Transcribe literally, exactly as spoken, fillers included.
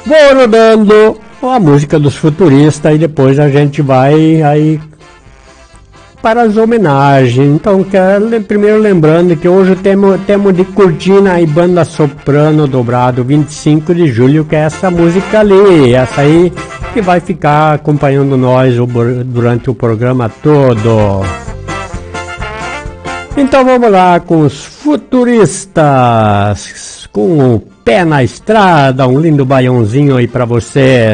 vou rodando a música dos Futuristas e depois a gente vai aí para as homenagens. Então, quero, primeiro lembrando que hoje temos, temos de cortina aí Banda Soprano Dobrado vinte e cinco de julho, que é essa música ali, essa aí que vai ficar acompanhando nós durante o programa todo. Então vamos lá com os Futuristas, com o pé na estrada, um lindo baiãozinho aí para você.